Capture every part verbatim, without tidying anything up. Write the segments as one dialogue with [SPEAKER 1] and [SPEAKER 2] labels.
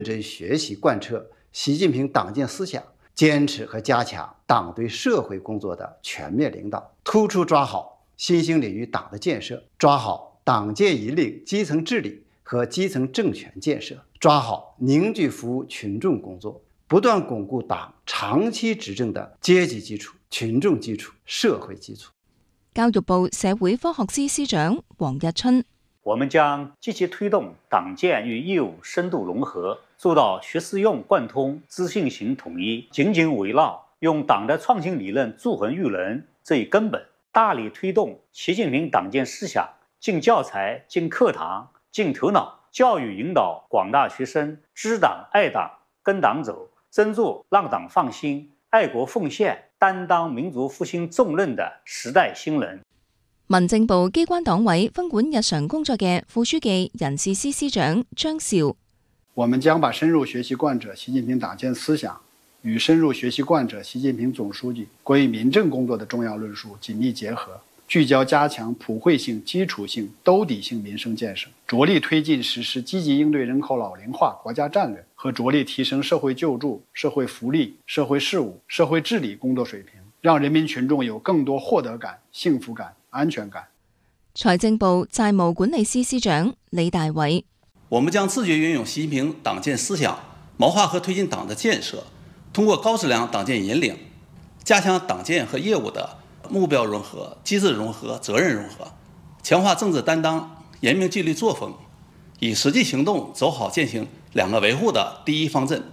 [SPEAKER 1] 真学习贯彻习近平党建思想，坚持和加强党对社会工作的全面领导，突出抓好新兴领域党的建设，抓好党建引领基层治理和基层政权建設，抓好凝聚服務群眾工作，不斷鞏固黨長期執政的階級基礎、群眾基礎、社會基礎。
[SPEAKER 2] 教育部社會科學司司長王日春：
[SPEAKER 3] 我們將積極推動黨建與業務深度融合，做到學思用貫通、資訊型統一，緊緊圍繞用黨的創新理論鑄衡育人這一根本，大力推動習近平黨建思想進教材、進課堂、進頭腦，教育引導廣大學生知黨愛黨跟黨走，爭做讓黨放心、愛國奉獻、擔當民族復興重任的時代新人。
[SPEAKER 2] 民政部機關黨委分管日常工作嘅副書記人事司司長張兆：
[SPEAKER 4] 我們將把深入學習貫徹習近平黨建思想與深入學習貫徹習近平總書記關於民政工作的重要論述緊密結合，聚焦加強普惠性、基礎性、兜底性民生建設，着力推進實施積極應對人口老齡化國家戰略和着力提升社會救助、社會福利、社會事務、社會治理工作水平，讓人民群眾有更多獲得感、幸福感、安全感。
[SPEAKER 2] 財政部債務管理司司長李大偉：
[SPEAKER 5] 我們將自覺運用習近平黨建思想，謀劃和推進黨的建設，通過高質量黨建引領，加強黨建和業務的目標融合、機制融合、責任融合，強化政治擔當、嚴明紀律作風，以實際行動走好踐行兩個維護的第一方陣。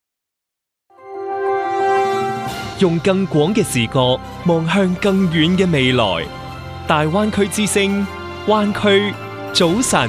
[SPEAKER 6] 用更廣嘅視角望向更遠嘅未來，大灣區之聲，灣區早晨。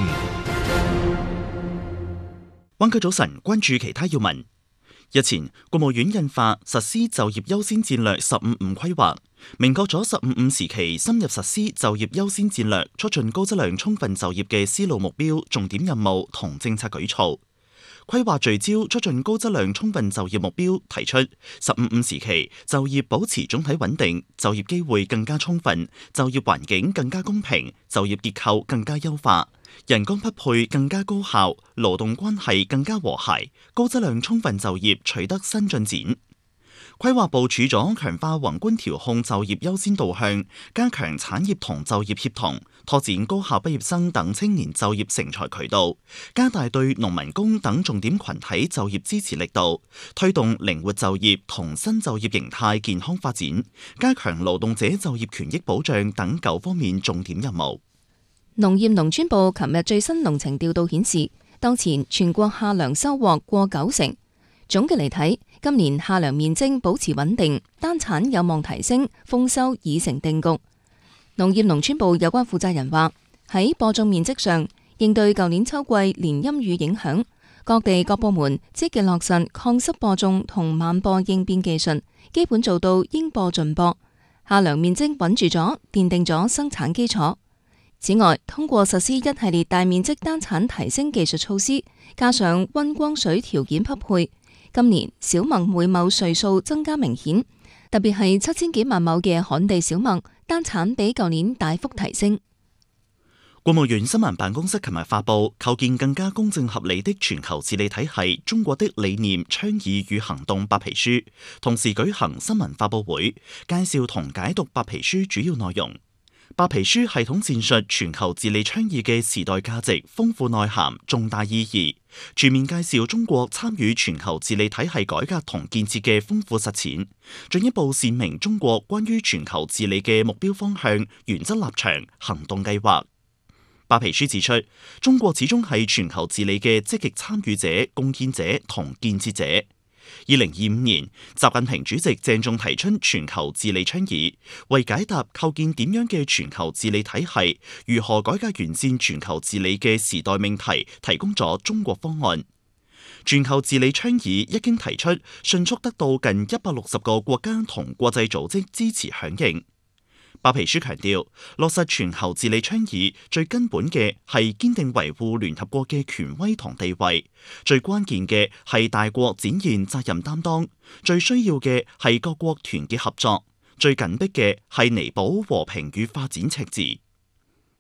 [SPEAKER 7] 灣區早晨，關注其他要聞。日前，國務院印發實施就業優先戰略十五五規劃，明確咗十五五時期深入實施就業優先戰略，促進高質量充分就業嘅思路目標、重點任務同政策舉措。規劃聚焦促進高質量充分就業目標，提出十五五時期就業保持總體穩定，就業機會更加充分，就業環境更加公平，就業結構更加優化，人工匹配更加高效，勞動關係更加和諧，高質量充分就業取得新進展。規劃部署咗強化宏觀調控就業優先導向，加強產業同就業協同，拓展高校畢業生等青年就業成才渠道，加大對農民工等重點群體就業支持力度，推動靈活就業同新就業形態健康發展，加強勞動者就業權益保障等九方面重點任務。
[SPEAKER 2] 農業農村部琴日最新農情調度顯示，當前全國夏糧收穫過九成。總嘅嚟睇，今年夏糧面徵保持穩定，單產有望提升，豐收已成定局。農業農村部有關負責人話：喺播種面積上，應對舊年秋季連陰雨影響，各地各部門積極落實抗濕播種同慢播應變技術，基本做到應播盡播。夏糧面徵穩住咗，奠定咗生產基礎。此外，通過實施一系列大面積單產提升技術措施，加上溫光水條件匹配，今年小麥每畝穗數增加明顯，特別係七千幾萬畝嘅旱地小麥單產比舊年大幅提升。
[SPEAKER 7] 國務院新聞辦公室琴日發布構建更加公正合理的全球治理體系中國的理念倡議與行動白皮書，同時舉行新聞發佈會，介紹同解讀白皮書主要內容。白皮書系統闡述全球治理倡議嘅時代價值、豐富內涵、重大意義，全面介紹中國參與全球治理體系改革同建設嘅豐富實踐，進一步闡明中國關於全球治理嘅目標方向、原則立場、行動計劃。白皮書指出，中國始終係全球治理嘅積極參與者、貢獻者同建設者。二零二五年，習近平主席鄭重提出全球治理倡議，為解答構建點樣嘅全球治理體系、如何改革完善全球治理嘅時代命題，提供咗中國方案。全球治理倡議一經提出，迅速得到近一百六十個國家同國際組織支持響應。白皮書強調，落實全球治理倡議最根本嘅係堅定維護聯合國嘅權威同地位，最關鍵嘅係大國展現責任擔當，最需要嘅係各國團結合作，最緊迫嘅係彌補和平與發展赤字。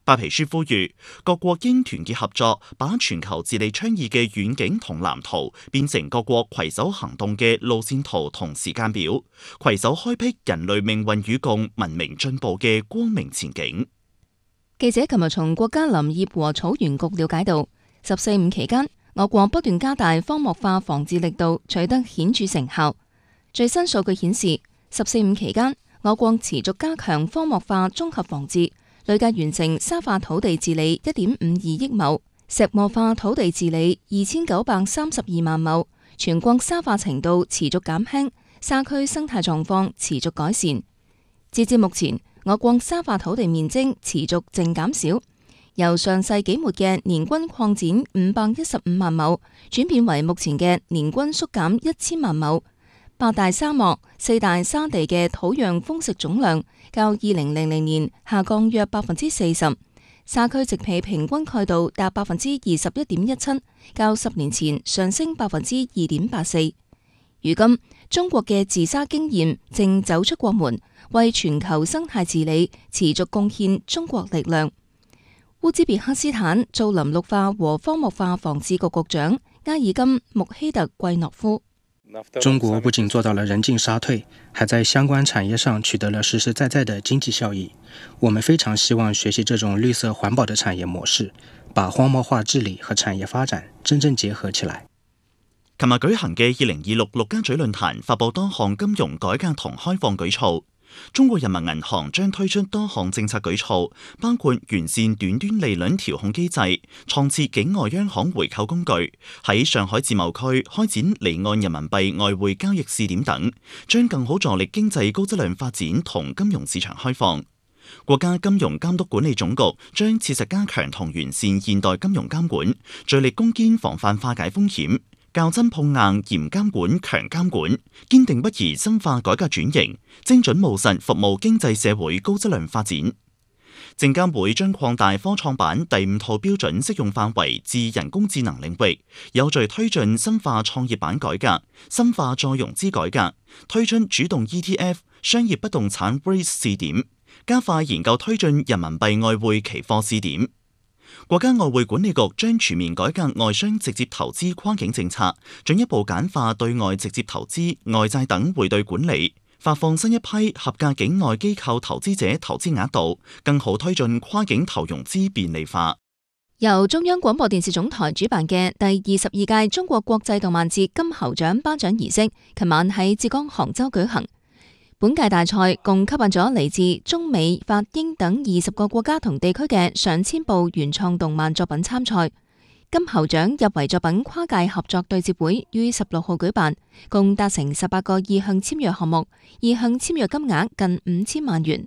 [SPEAKER 7] 白皮書呼籲各國應團結合作，把全球治理倡議嘅遠景同藍圖變成各國攜手行動嘅路線圖同時間表，攜手開闢人類命運與共、文明進步嘅光明前景。
[SPEAKER 2] 記者琴日從國家林業和草原局了解到，十四五期間，我國不斷加大荒漠化防治力度，取得顯著成效。最新數據顯示，十四五期間，我國持續加強荒漠化綜合防治，累計完成沙化土地治理一點五二億畝，石漠化土地治理二千九百三十二萬畝，全國沙化程度持續減輕，沙區生態狀況持續改善。截至目前，我國沙化土地面積持續淨減少，由上世紀末嘅年均擴展五百一十五萬畝，轉變為目前嘅年均縮減一千萬畝。八大沙漠、四大沙地嘅土壤豐食總量較二零零零年下降約百分之四十，沙區植被平均蓋度達百分之二十一點一七，較十年前上升百分之二點八四。如今，中國嘅治沙經驗正走出國門，為全球生態治理持續貢獻中國力量。烏茲別克斯坦造林綠化和荒漠化防治局局長埃爾金穆希特季諾夫。
[SPEAKER 8] 中國不僅做到了人進沙退，還在相關產業上取得了實實在在的經濟效益。我們非常希望學習這種綠色環保的產業模式，把荒漠化治理和產業發展真正結合起來。
[SPEAKER 7] 琴日舉行嘅二零二六陸家嘴論壇發佈多項金融改革同開放舉措。中國人民銀行將推出多項政策舉措，包括完善短端利率調控機制、創設境外央行回購工具、喺上海自貿區開展離岸人民幣外匯交易試點等，將更好助力經濟高質量發展同金融市場開放。國家金融監督管理總局將切實加強同完善現代金融監管，聚力攻堅防範化解風險。較真碰硬，嚴監管、強監管，堅定不移深化改革轉型，精準務實服務經濟社會高質量發展。證監會將擴大科創板第五套標準適用範圍至人工智能領域，有序推進深化創業板改革、深化再融資改革，推出主動 E T F、商業不動產 R E I T 試點，加快研究推進人民幣外匯期貨試點。國家外匯管理局將全面改革外商直接投資跨境政策，進一步簡化對外直接投資、外債等匯兌管理，發放新一批合格境外機構投資者投資額度，更好推進跨境投融資便利化。
[SPEAKER 2] 由中央廣播電視總台主辦嘅第二十二屆中國國際動漫節金猴獎頒獎儀式，琴晚喺浙江杭州舉行。本屆大賽共吸引咗嚟自中美法英等二十個國家同地區嘅上千部原創動漫作品參賽。金猴獎入圍作品跨界合作對接會於十六號舉辦，共達成十八個意向簽約項目，意向簽約金額近五千萬元。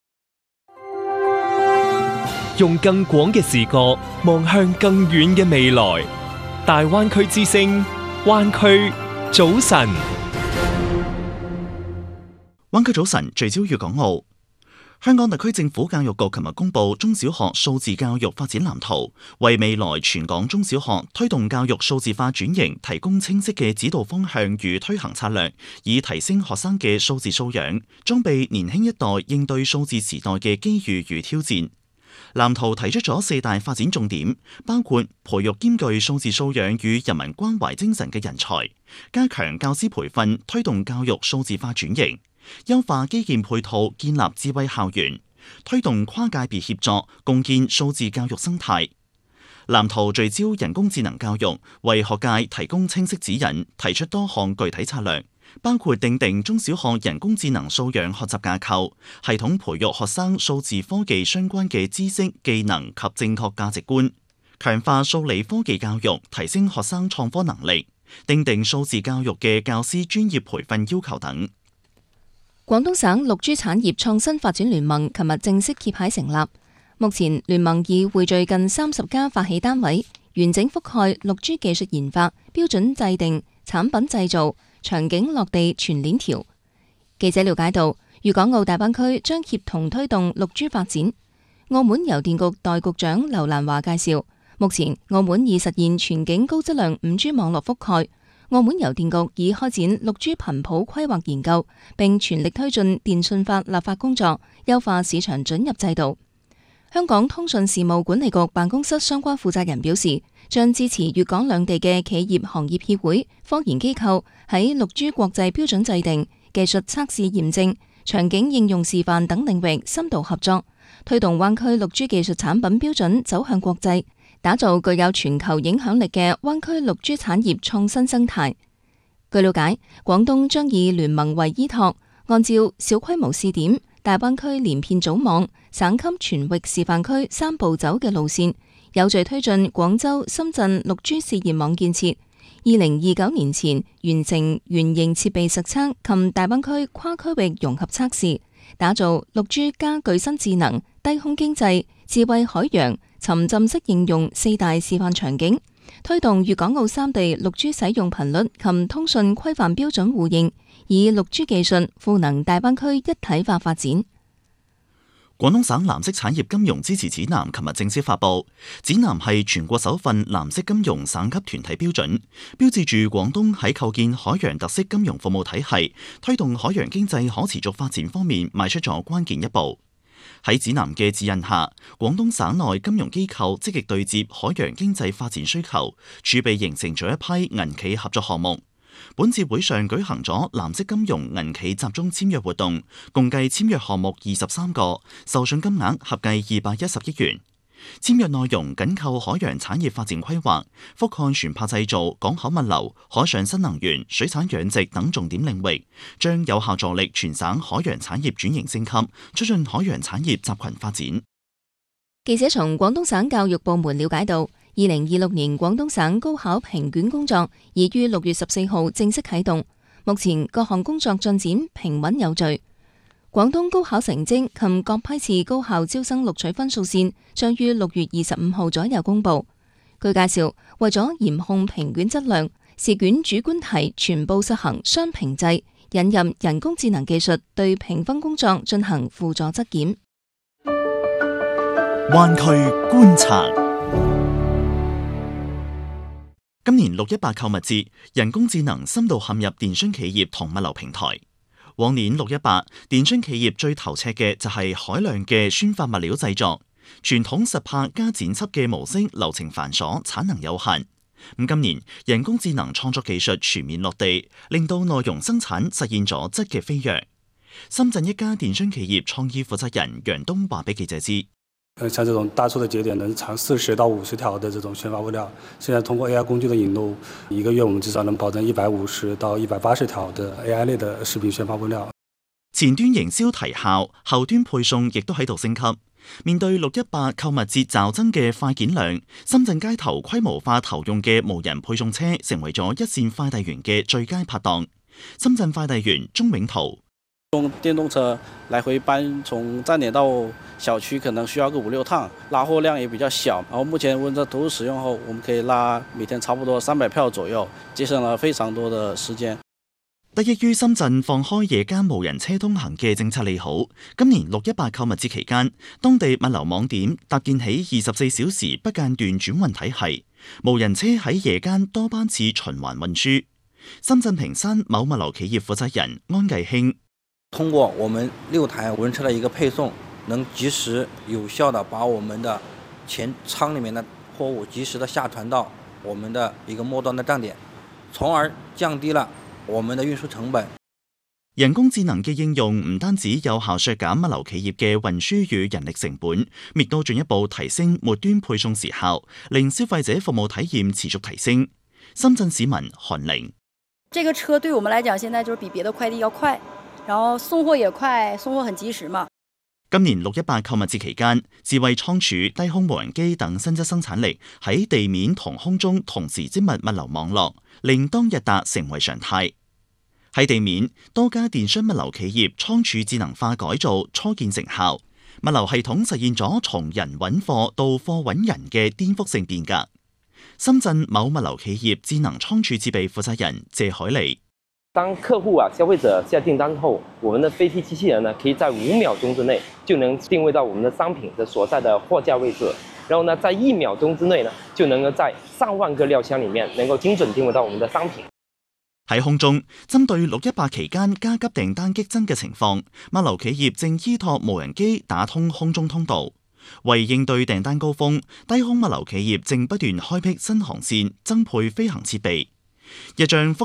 [SPEAKER 6] 用更廣嘅視角望向更遠嘅未來，大灣區之聲，灣區早晨。
[SPEAKER 7] 灣區早晨聚焦粵港澳。香港特區政府教育局琴日公布中小學數字教育發展藍圖，為未來全港中小學推動教育數字化轉型提供清晰嘅指導方向與推行策略，以提升學生嘅數字素養，裝備年輕一代應對數字時代嘅機遇與挑戰。藍圖提出咗四大發展重點，包括培育兼具數字素養與人民關懷精神嘅人才，加強教師培訓，推動教育數字化轉型，優化基建配套，建立智慧校園，推動跨界別協作，共建數字教育生態。藍圖聚焦人工智能教育，為學界提供清晰指引，提出多項具體策略，包括訂定中小學人工智能素養學習架構，系統培育學生數字科技相關嘅知識、技能及正確價值觀，強化數理科技教育，提升學生創科能力，訂定數字教育嘅教師專業培訓要求等。
[SPEAKER 2] 廣東省綠珠產業創新發展聯盟琴日正式揭牌成立。目前聯盟已匯聚近三十家發起單位，完整覆蓋綠珠技術研發、標準制定、產品製造、場景落地全鏈條。記者了解到，粵港澳大灣區將協同推動綠珠發展。澳門郵電局代局長劉蘭華介紹，目前澳門已實現全境高質量五 G 網絡覆蓋。澳門郵電局已開展綠珠頻譜規劃研究，並全力推進電信法立法工作，優化市場准入制度。 香港通訊事務管理局辦公室相關負責人表示，將支持粵港兩地嘅企業行業協會、科研機構喺六 G 國際標準制定、技術測試驗證、場景應用示範等領域深度合作，推動灣區六 G 技術產品標準走向國際，打造具有全球影響力嘅灣區六 G 產業創新生態。據了解，廣東將以聯盟為依託，按照小規模試點、大灣區連片組網、省級全域示範區三步走嘅路線，有序推進廣州、深圳六 G 試驗網建設。二零二九年前完成原型設備實測及大灣區跨區域融合測試，打造六 G 加具身智能、低空經濟、智慧海洋、沉浸式應用四大示範場景，推動粵港澳三地六 G 使用頻率及通訊規範標準互認，以六 G 技術賦能大灣區一體化發展。
[SPEAKER 7] 廣東省藍色產業金融支持指南琴日正式發布，指南係全國首份藍色金融省級團體標準，標誌住廣東喺構建海洋特色金融服務體系、推動海洋經濟可持續發展方面邁出咗關鍵一步。喺指南嘅指引下，廣東省內金融機構積極對接海洋經濟發展需求，儲備形成咗一批銀企合作項目。本次會上舉行咗藍色金融銀企集中簽約活動，共計簽約項目二十三個，授信金額合計二百一十億元。簽約內容緊扣海洋產業發展規劃，覆蓋船舶製造、港口物流、海上新能源、水產養殖等重點領域，將有效助力全省海洋產業轉型升級，促進海洋產業集群發展。
[SPEAKER 2] 記者從廣東省教育部門了解到，二零二六年廣東省高考評卷工作已於六月十四號正式啟動，目前各項工作進展平穩有序。廣東高考成績及各批次高校招生錄取分數線將於六月二十五號左右公佈。據介紹，為咗嚴控評卷質量，試卷主觀題全部實行雙評制，引入人工智能技術對評分工作進行輔助質檢。
[SPEAKER 7] 灣區觀察。今年六一八購物節，人工智能深度陷入電商企業同物流平台。往年六一八，電商企業最頭赤嘅就係海量嘅宣發物料製作，傳統實拍加剪輯嘅模式流程繁瑣，產能有限。咁今年人工智能創作技術全面落地，令到內容生產實現咗質嘅飛躍。深圳一家電商企業創意負責人楊東話俾記者知。
[SPEAKER 9] 呃，像這種大促的節點能產四十到五十條的這種宣發物料，現在通過 A I 工具的引入，一個月我們至少能保證一百五十到一百八十條的 A I 類的視頻宣發物料。
[SPEAKER 7] 前端營銷提效，後端配送亦都喺度升級。面對六一八購物節驟增嘅快件量，深圳街頭規模化投用嘅無人配送車成為咗一線快遞員嘅最佳拍檔。深圳快遞員鍾永圖。
[SPEAKER 10] 用電動車來回搬，從站點到小區可能需要個五六趟，拉貨量也比較小。然後目前溫州投入使用後，我們可以拉每天差不多三百票左右，節省了非常多的時間。
[SPEAKER 7] 得益於深圳放開夜間無人車通行嘅政策利好，今年六一八購物節期間，當地物流網點搭建起二十四小時不間斷轉運體系，無人車喺夜間多班次循環運輸。深圳坪山某物流企業負責人安毅興。
[SPEAKER 11] 通過我們六台無人車的一個配送，能及時有效地把我們的前倉裏面的貨物及時地下傳到我們的一個末端的站點，從而降低了我們的運輸成本。
[SPEAKER 7] 人工智能嘅應用唔單止有效削減物流企業嘅運輸與人力成本，亦都進一步提升末端配送時效，令消費者服務體驗持續提升。深圳市民韓玲：
[SPEAKER 12] 這個車對我們來講，現在就是比別的快遞要快。然後送貨也快，送貨很及時嘛。
[SPEAKER 7] 今年六一八購物節期間，智慧倉儲、低空無人機等新質生產力喺地面同空中同時織密物流網絡，令當日達成為常態。喺地面，多家電商物流企業倉儲智能化改造初見成效，物流系統實現咗從人揾貨到貨揾人嘅顛覆性變革。深圳某物流企業智能倉儲設備負責人謝海利。
[SPEAKER 13] 當客戶啊、消費者下訂單後，我們的飛機機器人呢，可以在五秒鐘之內就能定位到我們的商品的所在的貨架位置，然後呢，在一秒鐘之內呢，就能夠在上萬個料箱裡面能夠精準定位到我們的商品。
[SPEAKER 7] 喺空中，針對六一八期間加急訂單激增嘅情況，物流企業正依託無人機打通空中通道。 為應對訂單高峰，低空物流企業正不斷開闢新航線，增配飛行設備。一張福